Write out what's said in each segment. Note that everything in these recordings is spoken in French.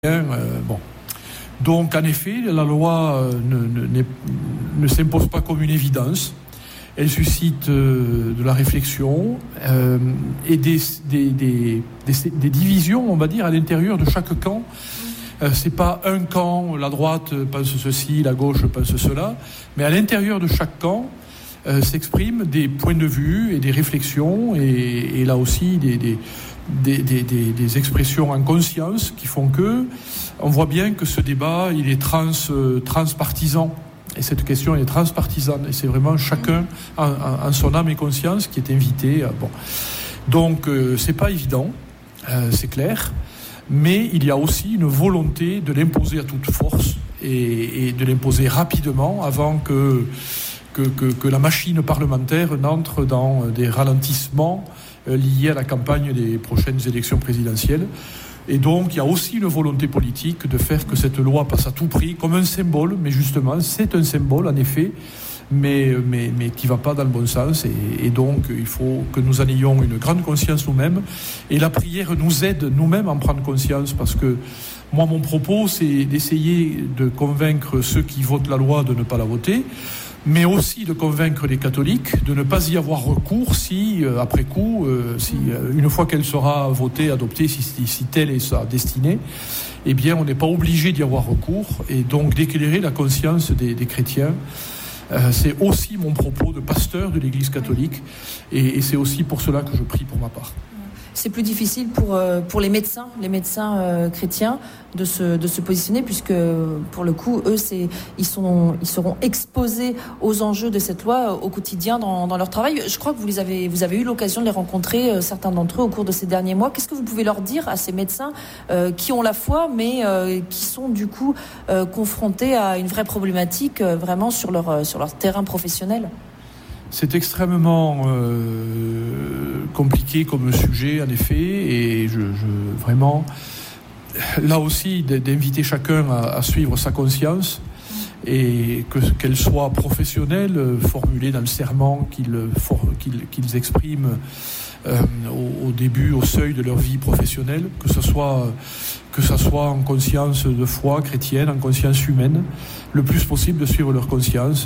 Bon. Donc, en effet, la loi ne s'impose pas comme une évidence. Elle suscite de la réflexion et des divisions, on va dire, à l'intérieur de chaque camp. C'est pas un camp, la droite pense ceci, la gauche pense cela, mais à l'intérieur de chaque camp s'expriment des points de vue et des réflexions et là aussi des expressions en conscience qui font que on voit bien que ce débat il est transpartisan et cette question est transpartisane et c'est vraiment chacun en son âme et conscience qui est invité. Donc c'est pas évident, c'est clair, mais il y a aussi une volonté de l'imposer à toute force et de l'imposer rapidement avant que la machine parlementaire n'entre dans des ralentissements liés à la campagne des prochaines élections présidentielles. Et donc, il y a aussi une volonté politique de faire que cette loi passe à tout prix, comme un symbole, mais justement, c'est un symbole, en effet, mais qui ne va pas dans le bon sens. Et donc, il faut que nous en ayons une grande conscience nous-mêmes. Et la prière nous aide nous-mêmes à en prendre conscience, parce que moi, mon propos, c'est d'essayer de convaincre ceux qui votent la loi de ne pas la voter, mais aussi de convaincre les catholiques de ne pas y avoir recours si, après coup, une fois qu'elle sera votée, adoptée, si telle est sa destinée, eh bien, on n'est pas obligé d'y avoir recours, et donc d'éclairer la conscience des chrétiens. C'est aussi mon propos de pasteur de l'Église catholique, et c'est aussi pour cela que je prie pour ma part. C'est plus difficile pour les médecins chrétiens de se positionner, puisque pour le coup, eux, ils seront exposés aux enjeux de cette loi au quotidien dans leur travail. Je crois que vous avez eu l'occasion de les rencontrer, certains d'entre eux, au cours de ces derniers mois. Qu'est-ce que vous pouvez leur dire à ces médecins qui ont la foi, mais qui sont du coup confrontés à une vraie problématique vraiment sur leur terrain professionnel ? C'est extrêmement compliqué comme sujet, en effet, et je vraiment, là aussi, d'inviter chacun à suivre sa conscience et qu'elle soit professionnelle, formulée dans le serment qu'ils expriment au début, au seuil de leur vie professionnelle, que ça soit en conscience de foi chrétienne, en conscience humaine, le plus possible de suivre leur conscience.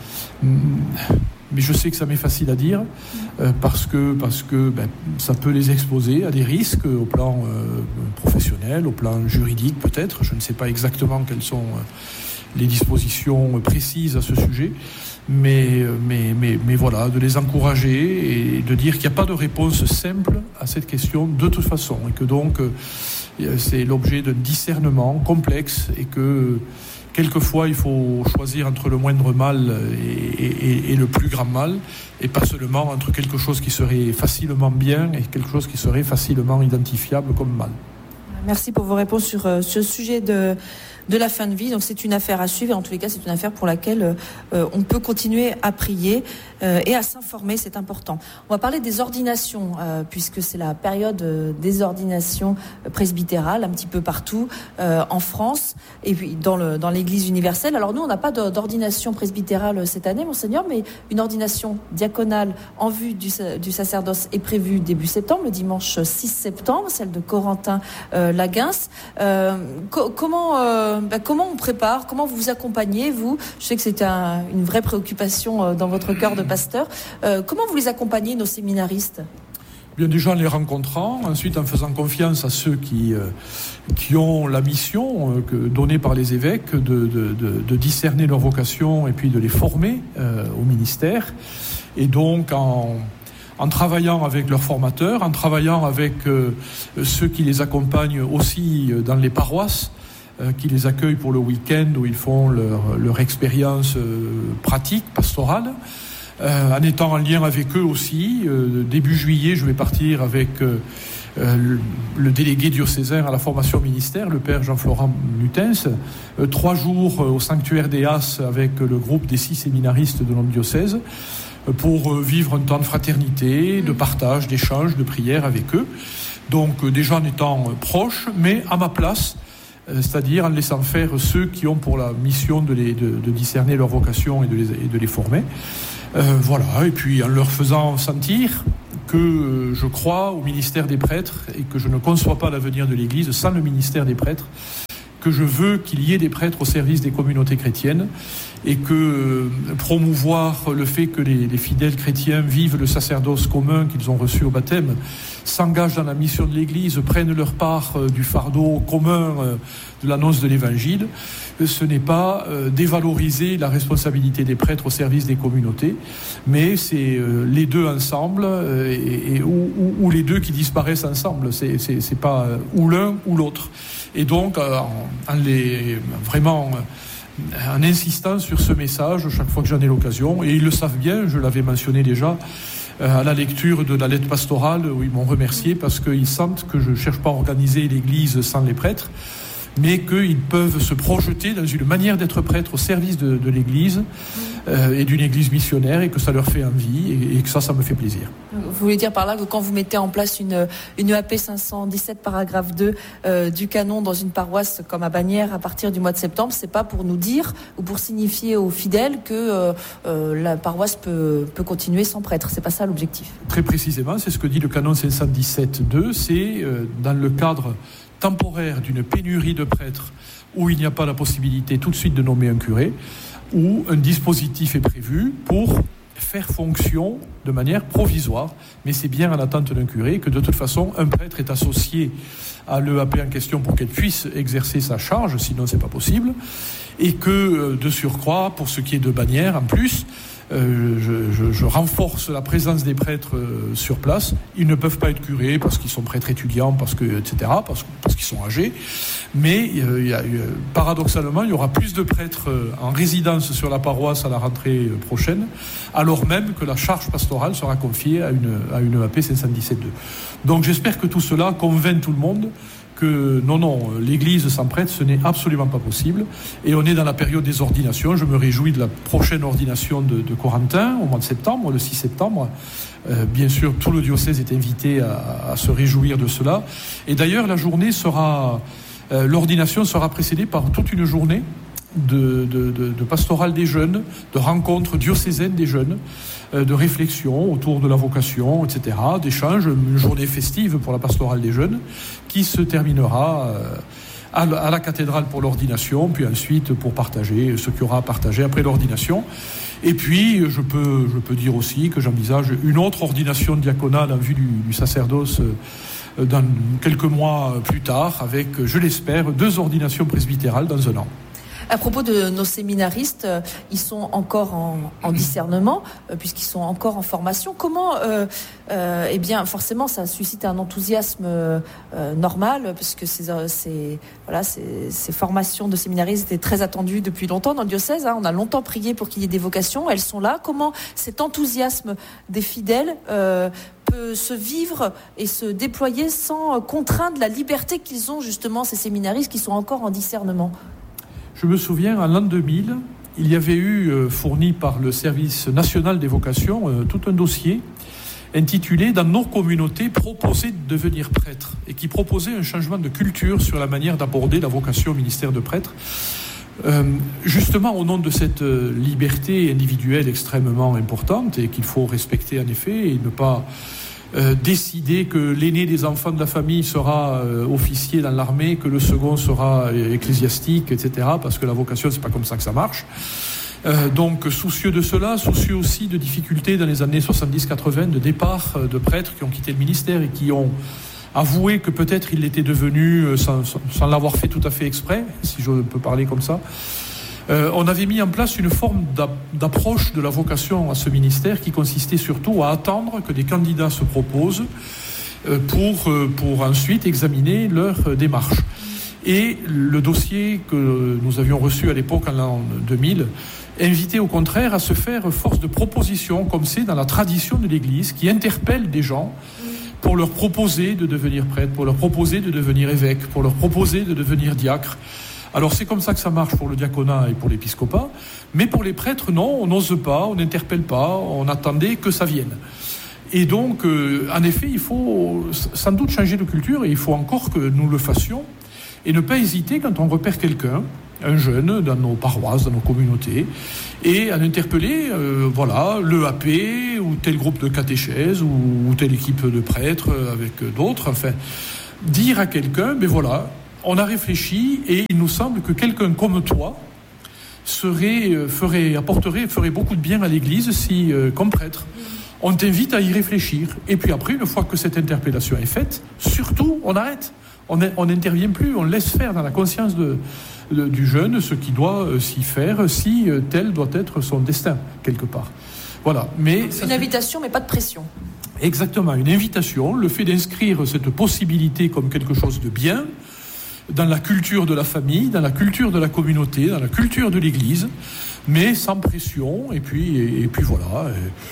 Mais je sais que ça m'est facile à dire parce que ça peut les exposer à des risques au plan professionnel, au plan juridique peut-être. Je ne sais pas exactement quelles sont les dispositions précises à ce sujet, mais voilà, de les encourager et de dire qu'il n'y a pas de réponse simple à cette question de toute façon, et que donc c'est l'objet d'un discernement complexe et que quelquefois, il faut choisir entre le moindre mal et le plus grand mal, et pas seulement entre quelque chose qui serait facilement bien et quelque chose qui serait facilement identifiable comme mal. Merci pour vos réponses sur ce sujet de la fin de vie. Donc c'est une affaire à suivre, et en tous les cas c'est une affaire pour laquelle on peut continuer à prier et à s'informer, c'est important. On va parler des ordinations puisque c'est la période des ordinations presbytérales un petit peu partout en France et puis dans l'Église universelle. Alors nous on n'a pas d'ordination presbytérale cette année, Monseigneur, mais une ordination diaconale en vue du sacerdoce est prévue début septembre, le dimanche 6 septembre, celle de Corentin Laguens. Comment on prépare, comment vous vous accompagnez, vous ? Je sais que c'est une vraie préoccupation dans votre cœur de pasteur. Comment vous les accompagnez, nos séminaristes ? Bien, déjà en les rencontrant, ensuite en faisant confiance à ceux qui ont la mission donnée par les évêques de discerner leur vocation et puis de les former au ministère. Et donc en travaillant avec leurs formateurs, en travaillant avec ceux qui les accompagnent aussi dans les paroisses, qui les accueillent pour le week-end où ils font leur expérience pratique, pastorale, en étant en lien avec eux aussi. Début juillet, je vais partir avec le délégué diocésain à la formation ministère, le père Jean-Florent Lutens, 3 jours au sanctuaire des As avec le groupe des 6 séminaristes de notre diocèse, pour vivre un temps de fraternité, de partage, d'échange, de prière avec eux. Donc déjà en étant proche, mais à ma place, c'est-à-dire en laissant faire ceux qui ont pour la mission de discerner leur vocation et de les former. Voilà, et puis en leur faisant sentir que je crois au ministère des prêtres et que je ne conçois pas l'avenir de l'Église sans le ministère des prêtres, que je veux qu'il y ait des prêtres au service des communautés chrétiennes et que promouvoir le fait que les fidèles chrétiens vivent le sacerdoce commun qu'ils ont reçu au baptême, s'engagent dans la mission de l'Église, prennent leur part du fardeau commun de l'annonce de l'Évangile, ce n'est pas dévaloriser la responsabilité des prêtres au service des communautés, mais c'est les deux ensemble ou les deux qui disparaissent ensemble. C'est pas ou l'un ou l'autre. Et donc, en insistant sur ce message chaque fois que j'en ai l'occasion, et ils le savent bien, je l'avais mentionné déjà à la lecture de la lettre pastorale où ils m'ont remercié parce qu'ils sentent que je ne cherche pas à organiser l'Église sans les prêtres, mais qu'ils peuvent se projeter dans une manière d'être prêtre au service de l'Église et d'une Église missionnaire, et que ça leur fait envie et que ça me fait plaisir. Vous voulez dire par là que quand vous mettez en place une EAP 517 paragraphe 2 du canon dans une paroisse comme à Bagnères à partir du mois de septembre, c'est pas pour nous dire ou pour signifier aux fidèles que la paroisse peut continuer sans prêtre, c'est pas ça l'objectif. Très précisément, c'est ce que dit le canon 517.2, c'est dans le cadre temporaire d'une pénurie de prêtres où il n'y a pas la possibilité tout de suite de nommer un curé, où un dispositif est prévu pour faire fonction de manière provisoire, mais c'est bien en attente d'un curé que de toute façon un prêtre est associé à l'EAP en question pour qu'elle puisse exercer sa charge, sinon c'est pas possible, et que de surcroît, pour ce qui est de Bagnères en plus, je renforce la présence des prêtres sur place. Ils ne peuvent pas être curés parce qu'ils sont prêtres étudiants, etc., parce qu'ils sont âgés. Mais paradoxalement, il y aura plus de prêtres en résidence sur la paroisse à la rentrée prochaine, alors même que la charge pastorale sera confiée à une EAP 517.2. Donc j'espère que tout cela convainc tout le monde que non, l'Église sans prêtre, ce n'est absolument pas possible. Et on est dans la période des ordinations. Je me réjouis de la prochaine ordination de Corentin, au mois de septembre, le 6 septembre. Bien sûr, tout le diocèse est invité à se réjouir de cela. Et d'ailleurs, l'ordination sera précédée par toute une journée de pastoral des jeunes, de rencontres diocésaines des jeunes, de réflexion autour de la vocation, etc., d'échanges, une journée festive pour la pastorale des jeunes, qui se terminera à la cathédrale pour l'ordination, puis ensuite pour partager ce qu'il y aura à partager après l'ordination. Et puis, je peux dire aussi que j'envisage une autre ordination diaconale en vue du sacerdoce dans quelques mois plus tard, avec, je l'espère, 2 ordinations presbytérales dans un an. À propos de nos séminaristes, ils sont encore en discernement, puisqu'ils sont encore en formation. Comment, eh bien, forcément, ça suscite un enthousiasme normal, puisque ces formations de séminaristes étaient très attendues depuis longtemps dans le diocèse. On a longtemps prié pour qu'il y ait des vocations. Elles sont là. Comment cet enthousiasme des fidèles peut se vivre et se déployer sans contraindre la liberté qu'ils ont, justement, ces séminaristes qui sont encore en discernement? Je me souviens, en l'an 2000, il y avait eu, fourni par le service national des vocations, tout un dossier intitulé « Dans nos communautés, proposer de devenir prêtre » et qui proposait un changement de culture sur la manière d'aborder la vocation au ministère de prêtre. Justement, au nom de cette liberté individuelle extrêmement importante et qu'il faut respecter en effet et ne pas décider que l'aîné des enfants de la famille sera officier dans l'armée, que le second sera ecclésiastique, etc., parce que la vocation, c'est pas comme ça que ça marche. Donc, soucieux de cela, soucieux aussi de difficultés dans les années 70-80, de départ de prêtres qui ont quitté le ministère et qui ont avoué que peut-être ils l'étaient devenus sans l'avoir fait tout à fait exprès, si je peux parler comme ça. On avait mis en place une forme d'approche de la vocation à ce ministère qui consistait surtout à attendre que des candidats se proposent pour ensuite examiner leur démarche. Et le dossier que nous avions reçu à l'époque, en l'an 2000, invitait au contraire à se faire force de proposition, comme c'est dans la tradition de l'Église, qui interpelle des gens pour leur proposer de devenir prêtre, pour leur proposer de devenir évêque, pour leur proposer de devenir diacre. Alors c'est comme ça que ça marche pour le diaconat et pour l'épiscopat, mais pour les prêtres, non, on n'ose pas, on n'interpelle pas, on attendait que ça vienne. Et donc, en effet, il faut sans doute changer de culture et il faut encore que nous le fassions et ne pas hésiter quand on repère quelqu'un un jeune dans nos paroisses, dans nos communautés, et à interpeller le AP ou tel groupe de catéchèse ou telle équipe de prêtres avec d'autres, enfin, dire à quelqu'un, on a réfléchi et il nous semble que quelqu'un comme toi ferait beaucoup de bien à l'Église si, comme prêtre, on t'invite à y réfléchir. Et puis après, une fois que cette interpellation est faite, surtout, on arrête. On n'intervient plus, on laisse faire dans la conscience du jeune ce qu'il doit s'y faire, si tel doit être son destin, quelque part. Voilà. Mais une invitation, mais pas de pression. Exactement, une invitation, le fait d'inscrire cette possibilité comme quelque chose de bien, dans la culture de la famille, dans la culture de la communauté, dans la culture de l'Église, mais sans pression, et puis voilà.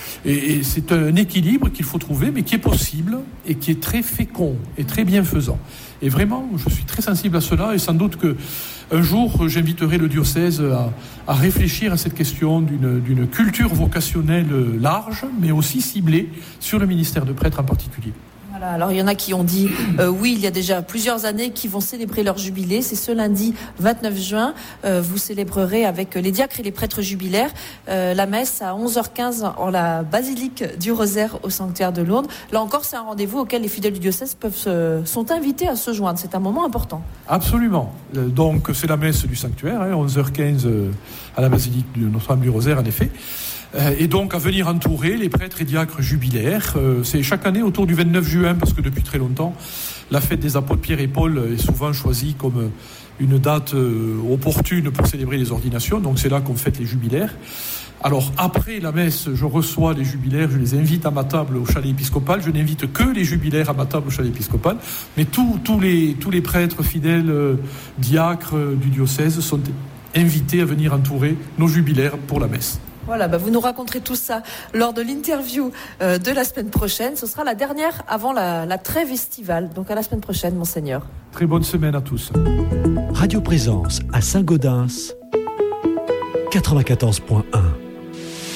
Et c'est un équilibre qu'il faut trouver, mais qui est possible, et qui est très fécond, et très bienfaisant. Et vraiment, je suis très sensible à cela, et sans doute qu'un jour, j'inviterai le diocèse à réfléchir à cette question d'une culture vocationnelle large, mais aussi ciblée sur le ministère de prêtre en particulier. Voilà, alors il y en a qui ont dit oui, il y a déjà plusieurs années qui vont célébrer leur jubilé. C'est ce lundi 29 juin. Vous célébrerez avec les diacres et les prêtres jubilaires la messe à 11h15 en la basilique du Rosaire au sanctuaire de Lourdes. Là encore, c'est un rendez-vous auquel les fidèles du diocèse sont invités à se joindre. C'est un moment important. Absolument. Donc c'est la messe du sanctuaire, 11h15 à la basilique de Notre-Dame du Rosaire, en effet. Et donc à venir entourer les prêtres et diacres jubilaires. C'est chaque année autour du 29 juin, parce que depuis très longtemps, la fête des apôtres Pierre et Paul est souvent choisie comme une date opportune pour célébrer les ordinations. Donc c'est là qu'on fête les jubilaires. Alors après la messe, je reçois les jubilaires, je les invite à ma table au chalet épiscopal. Je n'invite que les jubilaires à ma table au chalet épiscopal, mais tous les prêtres fidèles, diacres du diocèse sont invités à venir entourer nos jubilaires pour la messe. Voilà, vous nous raconterez tout ça lors de l'interview de la semaine prochaine. Ce sera la dernière avant la trêve estivale. Donc à la semaine prochaine, Monseigneur. Très bonne semaine à tous. Radio Présence à Saint-Gaudens, 94.1.